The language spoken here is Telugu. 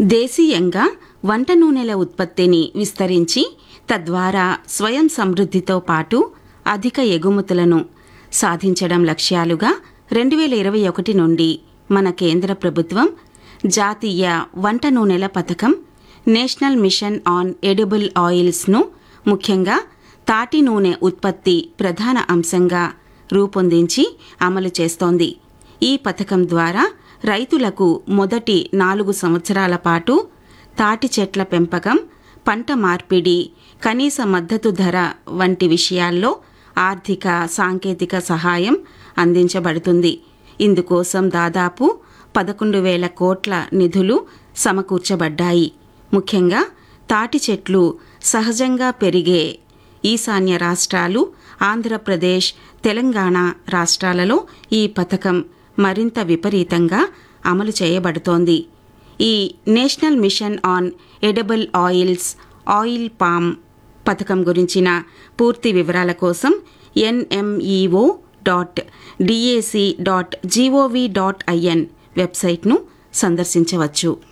దేశీయంగా వంట నూనెల ఉత్పత్తిని విస్తరించి తద్వారా స్వయం సమృద్ధితో పాటు అధిక ఎగుమతులను సాధించడం లక్ష్యాలుగా 2021 నుండి మన కేంద్ర ప్రభుత్వం జాతీయ వంట నూనెల పథకం నేషనల్ మిషన్ ఆన్ ఎడిబుల్ ఆయిల్స్ను ముఖ్యంగా తాటి నూనె ఉత్పత్తి ప్రధాన అంశంగా రూపొందించి అమలు చేస్తోంది. ఈ పథకం ద్వారా రైతులకు మొదటి 4 సంవత్సరాల పాటు తాటి చెట్ల పెంపకం, పంట మార్పిడి, కనీస మద్దతు ధర వంటి విషయాల్లో ఆర్థిక సాంకేతిక సహాయం అందించబడుతుంది. ఇందుకోసం దాదాపు 11,000 కోట్ల నిధులు సమకూర్చబడ్డాయి. ముఖ్యంగా తాటి చెట్లు సహజంగా పెరిగే ఈశాన్య రాష్ట్రాలు, ఆంధ్రప్రదేశ్, తెలంగాణ రాష్ట్రాలలో ఈ పథకం మరింత విపరీతంగా అమలు చేయబడుతోంది. ఈ national mission on edible oils oil palm పథకం గురించిన పూర్తి వివరాల కోసం nmeo.dac.gov.in వెబ్సైట్ను సందర్శించవచ్చు.